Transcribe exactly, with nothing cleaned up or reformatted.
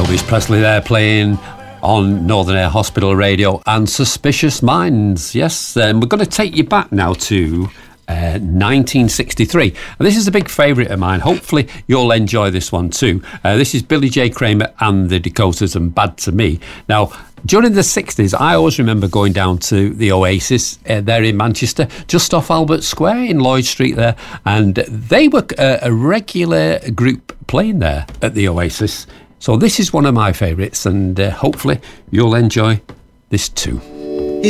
Elvis Presley there playing on Northern Air Hospital Radio and Suspicious Minds. Yes, and um, we're going to take you back now to uh, nineteen sixty-three. And this is a big favourite of mine. Hopefully you'll enjoy this one too. Uh, this is Billy J. Kramer and the Dakotas and Bad to Me. Now, during the sixties, I always remember going down to the Oasis uh, there in Manchester, just off Albert Square in Lloyd Street there, and they were uh, a regular group playing there at the Oasis. So this is one of my favourites, and uh, hopefully you'll enjoy this too.